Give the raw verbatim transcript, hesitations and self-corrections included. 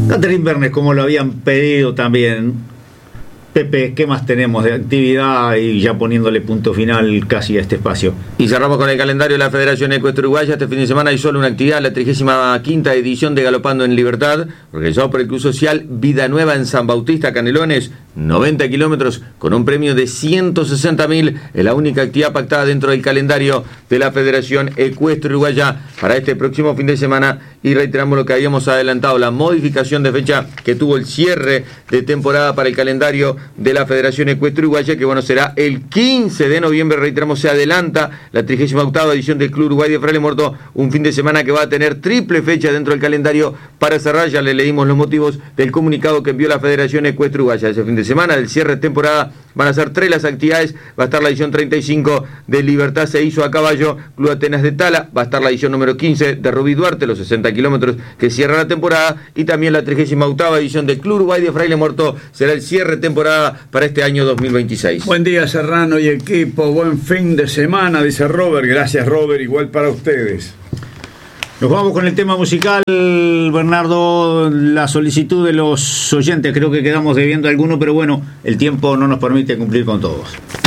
Catherine Bernes, como lo habían pedido también. Pepe, ¿qué más tenemos de actividad? Y ya poniéndole punto final casi a este espacio. Y cerramos con el calendario de la Federación Ecuestre Uruguaya. Este fin de semana hay solo una actividad, la trigésima quinta edición de Galopando en Libertad, organizado por el Club Social Vida Nueva en San Bautista, Canelones, noventa kilómetros, con un premio de ciento sesenta mil. Es la única actividad pactada dentro del calendario de la Federación Ecuestre Uruguaya para este próximo fin de semana. Y reiteramos lo que habíamos adelantado, la modificación de fecha que tuvo el cierre de temporada para el calendario de la Federación Ecuestre Uruguaya, que bueno, será el quince de noviembre, reiteramos, se adelanta la trigésima octava edición del Club Uruguay de Fraile Muerto, un fin de semana que va a tener triple fecha dentro del calendario. Para cerrar, ya le leímos los motivos del comunicado que envió la Federación Ecuestre Uruguaya. Ese fin de semana, del cierre de temporada, van a ser tres las actividades. Va a estar la edición treinta y cinco de Libertad se hizo a caballo, Club Atenas de Tala. Va a estar la edición número quince de Rubí Duarte, los sesenta kilómetros que cierra la temporada. Y también la trigésima octava edición del Club Uruguay de Fraile Muerto será el cierre de temporada para este año dos mil veintiséis. Buen día, Serrano y equipo. Buen fin de semana, dice Robert. Gracias, Robert. Igual para ustedes. Nos vamos con el tema musical, Bernardo, la solicitud de los oyentes. Creo que quedamos debiendo alguno, pero bueno, el tiempo no nos permite cumplir con todos.